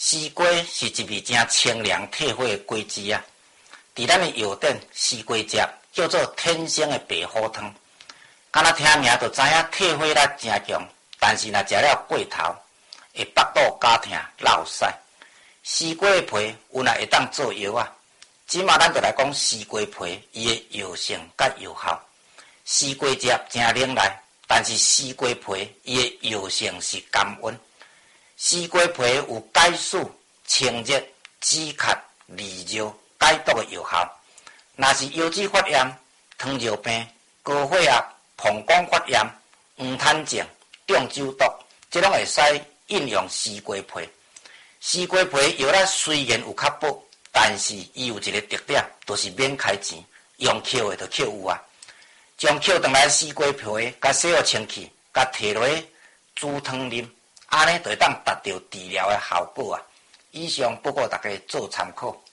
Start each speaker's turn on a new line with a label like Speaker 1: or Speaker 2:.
Speaker 1: 西瓜是一味真清凉退火的果子啊。伫咱的药典，西瓜汁叫做天生的白虎汤。敢若听名就知影退火力真强，但是若食了过头，会腹肚加痛、落屎。西瓜的皮有若会当做药啊。即马咱就来讲西瓜皮伊的药性甲药效。西瓜汁真冷来，但是西瓜皮伊的药性是甘温。西瓜皮有解暑、清热、止咳、利尿、解毒的药效。若是腰子发炎、糖尿病、高血压、膀胱发炎、黄痰症、中酒毒，这拢会使应用西瓜皮。西瓜皮药力虽然有较薄，但是伊有一个特点，就是免开钱，用捡的就捡有啊。将捡回来西瓜皮，甲洗好清气，甲摕落煮汤啉，安尼就会当达到治疗的效果啊。以上不过大家做参考。